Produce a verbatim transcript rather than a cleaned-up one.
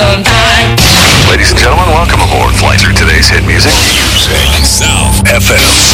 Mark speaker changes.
Speaker 1: sometime.
Speaker 2: Ladies and gentlemen, welcome aboard Flight Through today's hit music. Music South F M.